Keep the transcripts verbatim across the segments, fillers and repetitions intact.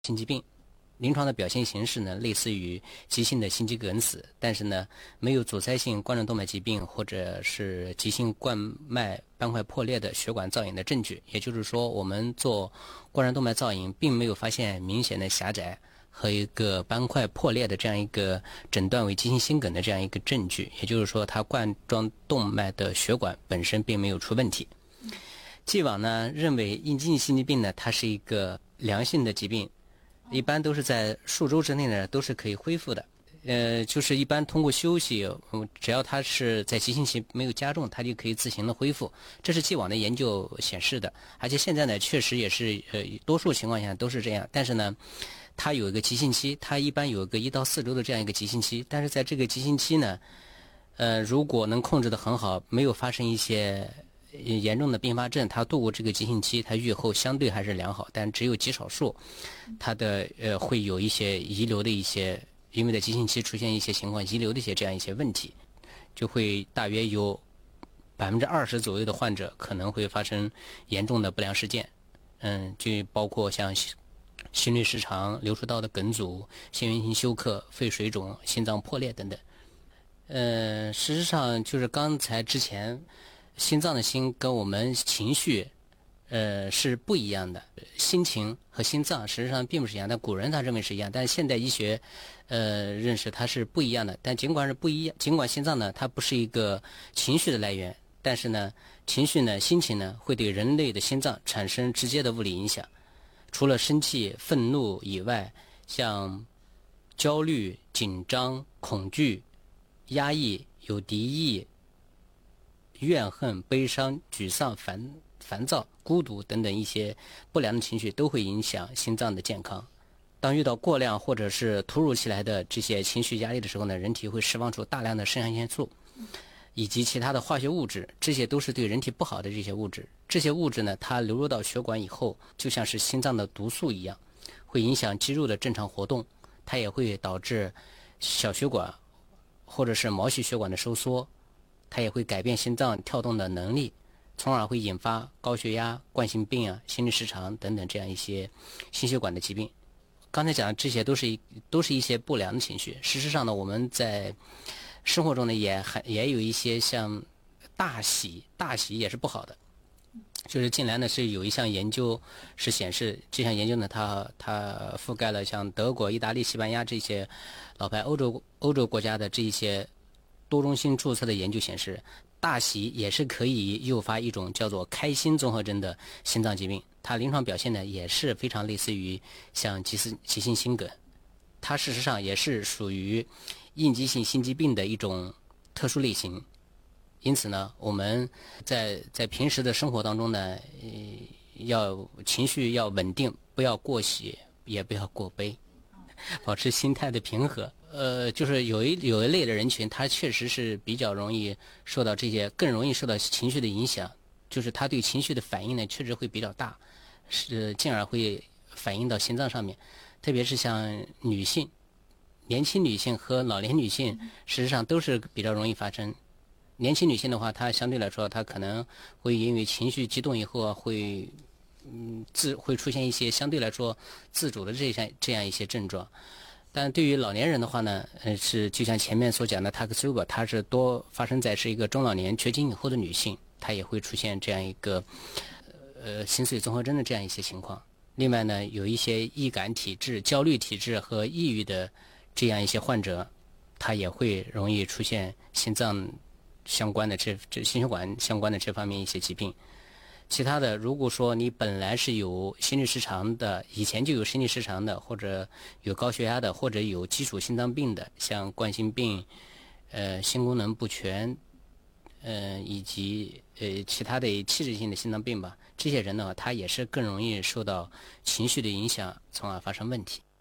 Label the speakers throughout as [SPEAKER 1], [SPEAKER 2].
[SPEAKER 1] 心肌病。临床的表现形式呢，类似于急性的心肌梗死，但是呢，没有阻塞性冠状动脉疾病或者是急性冠脉斑块破裂的血管造影的证据。也就是说，我们做冠状动脉造影，并没有发现明显的狭窄和一个斑块破裂的这样一个诊断为急性心梗的这样一个证据。也就是说，它冠状动脉的血管本身并没有出问题。既往呢，认为应激性心肌病呢，它是一个良性的疾病。一般都是在数周之内呢，都是可以恢复的。呃，就是一般通过休息，嗯，只要它是在急性期没有加重，它就可以自行的恢复。这是既往的研究显示的，而且现在呢，确实也是呃，多数情况下都是这样。但是呢，它有一个急性期，它一般有一个一到四周的这样一个急性期。但是在这个急性期呢，呃，如果能控制得很好，没有发生一些严重的并发症，它度过这个急性期，它预后相对还是良好，但只有极少数，它的呃会有一些遗留的一些，因为在急性期出现一些情况遗留的一些这样一些问题，就会大约有百分之二十左右的患者可能会发生严重的不良事件，嗯，就包括像心律失常、流出道的梗阻、心源性休克、肺水肿、心脏破裂等等。呃，事实上就是刚才之前。心脏的心跟我们情绪呃是不一样的，心情和心脏实际上并不是一样，但古人他认为是一样，但现代医学呃认识它是不一样的。但尽管是不一样，尽管心脏呢它不是一个情绪的来源，但是呢情绪呢心情呢会对人类的心脏产生直接的物理影响。除了生气愤怒以外，像焦虑紧张恐惧压抑有敌意怨恨、悲伤、沮丧、烦烦躁、孤独等等一些不良的情绪都会影响心脏的健康。当遇到过量或者是突如其来的这些情绪压力的时候呢，人体会释放出大量的肾上腺素以及其他的化学物质，这些都是对人体不好的这些物质。这些物质呢，它流入到血管以后，就像是心脏的毒素一样，会影响肌肉的正常活动，它也会导致小血管或者是毛细血管的收缩。它也会改变心脏跳动的能力，从而会引发高血压、冠心病啊、心律失常等等这样一些心血管的疾病。刚才讲的这些都是一都是一些不良的情绪。事实上呢，我们在生活中呢也还也有一些像大喜，大喜也是不好的。就是近来呢是有一项研究是显示，这项研究呢它它覆盖了像德国、意大利、西班牙这些老牌欧洲欧洲国家的这一些。多中心注册的研究显示，大喜也是可以诱发一种叫做开心综合征的心脏疾病。它临床表现呢也是非常类似于像急性急性心梗，它事实上也是属于应激性心肌病的一种特殊类型。因此呢，我们在在平时的生活当中呢，呃、要情绪要稳定，不要过喜，也不要过悲，保持心态的平和。呃，就是有一有一类的人群，他确实是比较容易受到这些，更容易受到情绪的影响，就是他对情绪的反应呢，确实会比较大，是进而会反映到心脏上面。特别是像女性，年轻女性和老年女性，事实上都是比较容易发生。年轻女性的话，她相对来说，她可能会因为情绪激动以后啊，会嗯自会出现一些相对来说自主的这样这样一些症状。但对于老年人的话呢，呃，是就像前面所讲的 t a k s u b a 它是多发生在是一个中老年绝经以后的女性，她也会出现这样一个呃心髓综合征的这样一些情况。另外呢，有一些易感体质、焦虑体质和抑郁的这样一些患者，他也会容易出现心脏相关的这这心血管相关的这方面一些疾病。其他的，如果说你本来是有心律失常的，以前就有心律失常的，或者有高血压的，或者有基础心脏病的，像冠心病、呃心功能不全，呃以及呃其他的器质性的心脏病吧，这些人呢，他也是更容易受到情绪的影响，从而发生问题。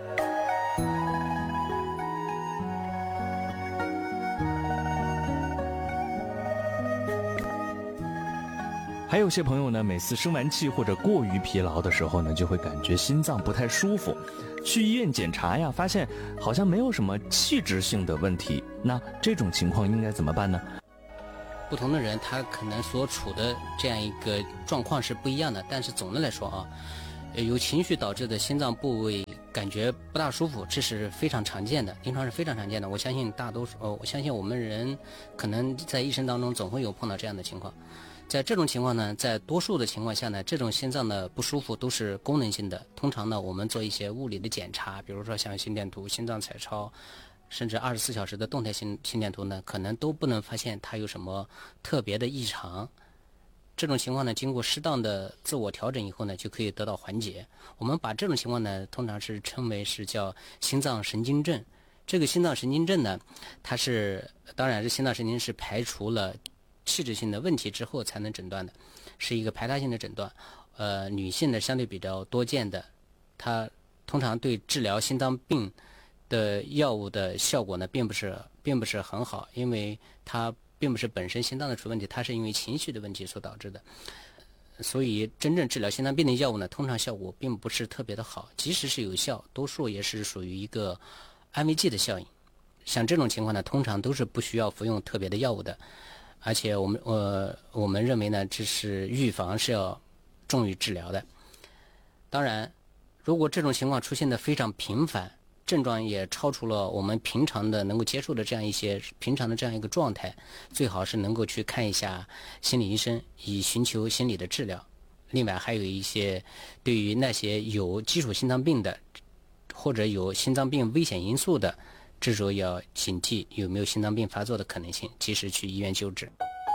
[SPEAKER 2] 还有些朋友呢，每次生完气或者过于疲劳的时候呢，就会感觉心脏不太舒服，去医院检查呀，发现好像没有什么器质性的问题。那这种情况应该怎么办呢？
[SPEAKER 1] 不同的人他可能所处的这样一个状况是不一样的，但是总的来说啊， 呃由情绪导致的心脏部位感觉不大舒服，这是非常常见的，临床是非常常见的。我相信大多数，呃，我相信我们人可能在一生当中总会有碰到这样的情况。在这种情况呢，在多数的情况下呢，这种心脏的不舒服都是功能性的。通常呢，我们做一些物理的检查，比如说像心电图、心脏彩超，甚至二十四小时的动态心心电图呢，可能都不能发现它有什么特别的异常。这种情况呢，经过适当的自我调整以后呢，就可以得到缓解。我们把这种情况呢，通常是称为是叫心脏神经症。这个心脏神经症呢，它是当然是心脏神经是排除了器质性的问题之后才能诊断的，是一个排他性的诊断。呃，女性呢相对比较多见的，它通常对治疗心脏病的药物的效果呢，并不是并不是很好，因为它并不是本身心脏的出问题，它是因为情绪的问题所导致的。所以真正治疗心脏病的药物呢，通常效果并不是特别的好，即使是有效，多数也是属于一个安慰剂的效应。像这种情况呢，通常都是不需要服用特别的药物的。而且我们呃我们认为呢，这是预防是要重于治疗的。当然，如果这种情况出现的非常频繁，症状也超出了我们平常的能够接受的这样一些平常的这样一个状态，最好是能够去看一下心理医生，以寻求心理的治疗。另外还有一些对于那些有基础心脏病的或者有心脏病危险因素的，这时候要警惕有没有心脏病发作的可能性，及时去医院救治。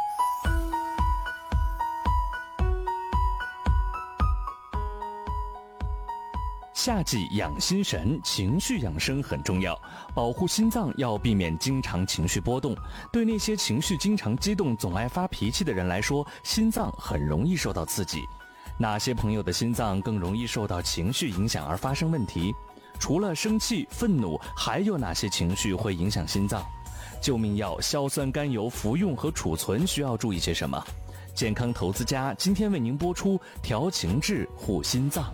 [SPEAKER 2] 夏季养心神，情绪养生很重要。保护心脏要避免经常情绪波动。对那些情绪经常激动、总爱发脾气的人来说，心脏很容易受到刺激。哪些朋友的心脏更容易受到情绪影响而发生问题？除了生气、愤怒，还有哪些情绪会影响心脏？救命药硝酸甘油服用和储存需要注意些什么？健康投资家今天为您播出调情志护心脏。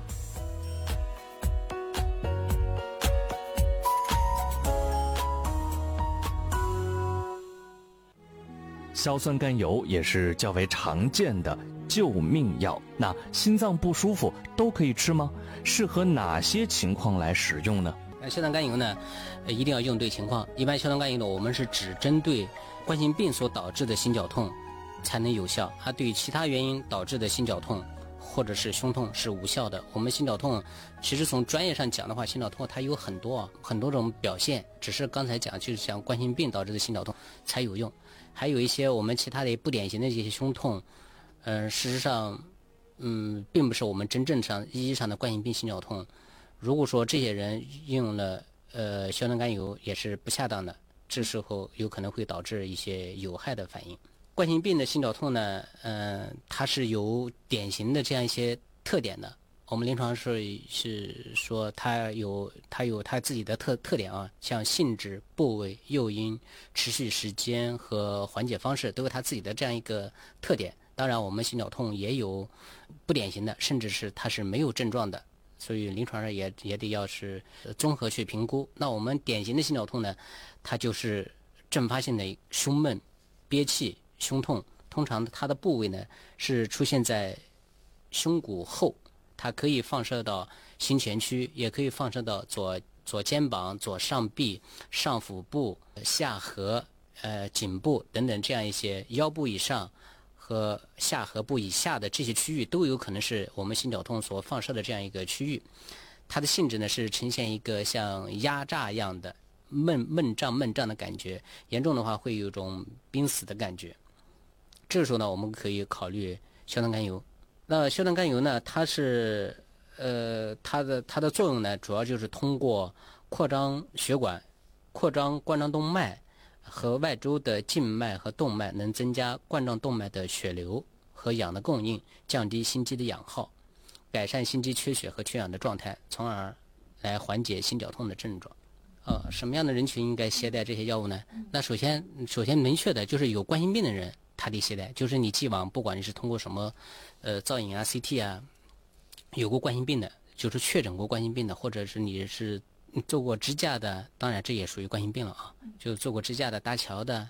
[SPEAKER 2] 硝酸甘油也是较为常见的救命药，那心脏不舒服都可以吃吗？适合哪些情况来使用呢？
[SPEAKER 1] 硝酸甘油呢，呃，一定要用对情况。一般硝酸甘油呢，我们是只针对冠心病所导致的心绞痛才能有效，它对其他原因导致的心绞痛或者是胸痛是无效的。我们心绞痛，其实从专业上讲的话，心绞痛它有很多很多种表现，只是刚才讲就是像冠心病导致的心绞痛才有用。还有一些我们其他的不典型的这些胸痛，嗯、呃，事实上，嗯，并不是我们真正上意义上的冠心病心绞痛。如果说这些人用了呃硝酸甘油也是不恰当的，这时候有可能会导致一些有害的反应。冠心病的心绞痛呢，呃，它是有典型的这样一些特点的。我们临床是是说它有它有它自己的特特点啊，像性质、部位、诱因、持续时间和缓解方式都有它自己的这样一个特点。当然，我们心绞痛也有不典型的，甚至是它是没有症状的，所以临床上也也得要是综合去评估。那我们典型的心绞痛呢，它就是阵发性的胸闷、憋气、胸痛，通常它的部位呢是出现在胸骨后。它可以放射到心前区，也可以放射到左左肩膀、左上臂、上腹部、下颌、呃颈部等等这样一些腰部以上和下颌部以下的这些区域都有可能是我们心绞痛所放射的这样一个区域。它的性质呢是呈现一个像压榨一样的闷闷胀闷胀的感觉，严重的话会有一种濒死的感觉。这个时候呢，我们可以考虑硝酸甘油。那硝酸甘油呢，它是呃它的它的作用呢，主要就是通过扩张血管、扩张冠状动脉和外周的静脉和动脉，能增加冠状动脉的血流和氧的供应，降低心肌的氧耗，改善心肌缺血和缺氧的状态，从而来缓解心绞痛的症状。呃，什么样的人群应该携带这些药物呢？那首先首先明确的就是有冠心病的人。他得携带，就是你既往不管你是通过什么，呃，造影啊、C T 啊，有过冠心病的，就是确诊过冠心病的，或者是你是做过支架的，当然这也属于冠心病了啊，就做过支架的、搭桥的，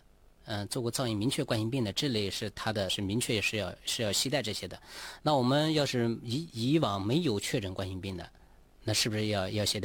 [SPEAKER 1] 嗯、呃、做过造影明确冠心病的，这类是他的是明确是要是要携带这些的。那我们要是以以往没有确诊冠心病的，那是不是要要携带